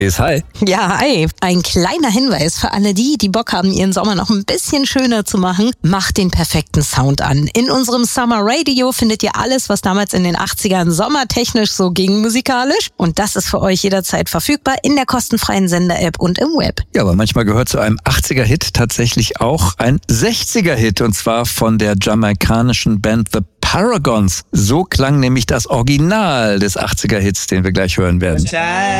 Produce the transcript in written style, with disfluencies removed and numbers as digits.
Hi. Ja, hi. Ein kleiner Hinweis für alle die Bock haben, ihren Sommer noch ein bisschen schöner zu machen. Macht den perfekten Sound an. In unserem Summer Radio findet ihr alles, was damals in den 80ern sommertechnisch so ging musikalisch. Und das ist für euch jederzeit verfügbar in der kostenfreien Sender-App und im Web. Ja, aber manchmal gehört zu einem 80er-Hit tatsächlich auch ein 60er-Hit. Und zwar von der jamaikanischen Band The Paragons. So klang nämlich das Original des 80er-Hits, den wir gleich hören werden.